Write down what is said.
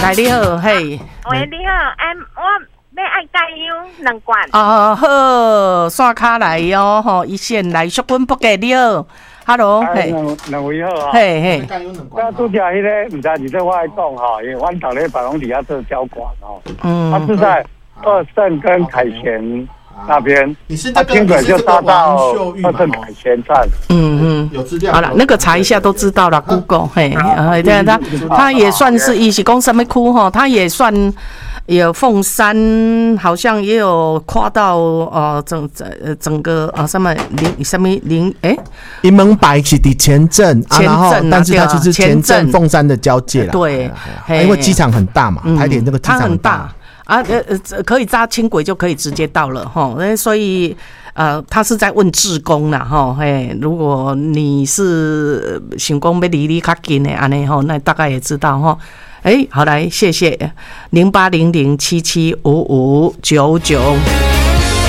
来你好，嘿。 喂，你好，我要爱加油2罐。 好，线卡来哦，吼，一线来，淑君不给你好 ，Hello， 嘿， 两位好啊。 嘿嘿。 我拄则迄个，唔知是对我来讲吼，因为阮头咧办公底下做交管哦。他是在二圣跟凯旋那边，轻轨就搭到二圣凯旋站。 有资料。 好了，那个查一下都知道了 ，Google， 嘿，对，他也算是伊是讲什么区吼，他也算。有凤山，好像也有跨到整个什么林银门白是伫前镇，然后但是它就是前镇凤山的交界啦。 对， 因为机场很大嘛，台铁那个机场很大啊，可以搭轻轨就可以直接到了哈，所以他是在问志工啦哈，嘿，如果你是想讲要离你较近的安尼吼，那大概也知道哈。好来，谢谢0800775599。